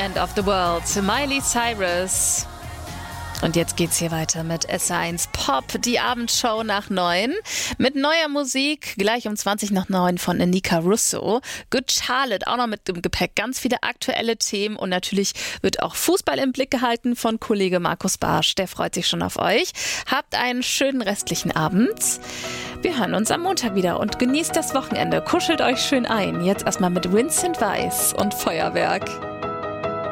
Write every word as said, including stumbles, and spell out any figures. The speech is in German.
End of the World, Miley Cyrus. Und jetzt geht's hier weiter mit S eins Pop, die Abendshow nach neun. Mit neuer Musik, gleich um zwanzig nach neun von Nika Russo. Good Charlotte, auch noch mit dem Gepäck. Ganz viele aktuelle Themen und natürlich wird auch Fußball im Blick gehalten von Kollege Markus Barsch. Der freut sich schon auf euch. Habt einen schönen restlichen Abend. Wir hören uns am Montag wieder und genießt das Wochenende. Kuschelt euch schön ein. Jetzt erstmal mit Vincent Weiss und Feuerwerk.